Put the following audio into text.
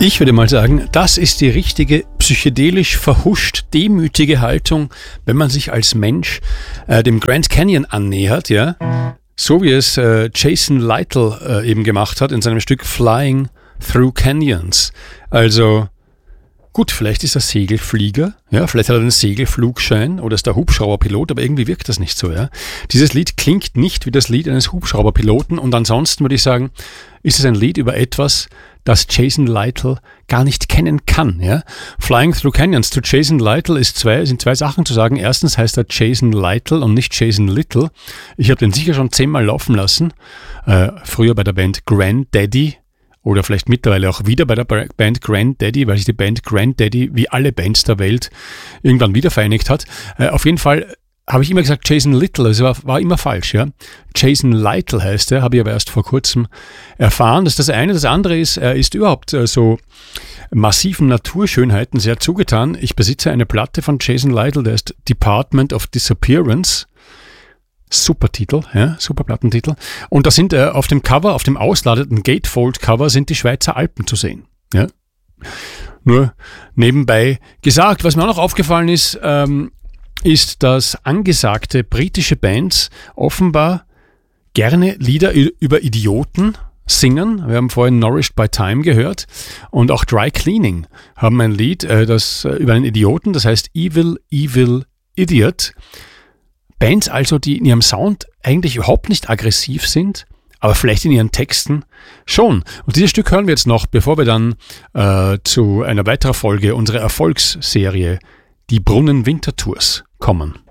Ich würde mal sagen, das ist die richtige psychedelisch verhuscht demütige Haltung, wenn man sich als Mensch dem Grand Canyon annähert, ja, so wie es Jason Lytle eben gemacht hat in seinem Stück Flying Through Canyons. Also gut, vielleicht ist er Segelflieger, ja, vielleicht hat er einen Segelflugschein oder ist der Hubschrauberpilot, aber irgendwie wirkt das nicht so, ja. Dieses Lied klingt nicht wie das Lied eines Hubschrauberpiloten und ansonsten würde ich sagen, ist es ein Lied über etwas, das Jason Lytle gar nicht kennen kann, ja. Flying Through Canyons, zu Jason Lytle sind zwei Sachen zu sagen. Erstens heißt er Jason Lytle und nicht Jason Little. Ich habe den sicher schon 10-mal laufen lassen, früher bei der Band Grandaddy. Oder vielleicht mittlerweile auch wieder bei der Band Grandaddy, weil sich die Band Grandaddy wie alle Bands der Welt irgendwann wieder vereinigt hat. Auf jeden Fall habe ich immer gesagt Jason Little, also war immer falsch, ja. Jason Lytle heißt er, habe ich aber erst vor kurzem erfahren. Das ist das eine. Das andere ist, er ist überhaupt so massiven Naturschönheiten sehr zugetan. Ich besitze eine Platte von Jason Lytle, der ist Department of Disappearance. Super Titel, ja, super Plattentitel. Und da sind auf dem Cover, auf dem ausladeten Gatefold-Cover sind die Schweizer Alpen zu sehen. Ja. Nur nebenbei gesagt, was mir auch noch aufgefallen ist, ist, dass angesagte britische Bands offenbar gerne Lieder über Idioten singen. Wir haben vorhin Nourished by Time gehört und auch Dry Cleaning haben ein Lied, das über einen Idioten, das heißt Evil, Evil Idiot. Bands also, die in ihrem Sound eigentlich überhaupt nicht aggressiv sind, aber vielleicht in ihren Texten schon. Und dieses Stück hören wir jetzt noch, bevor wir dann zu einer weiteren Folge unserer Erfolgsserie Die Brunnen Wintertours kommen.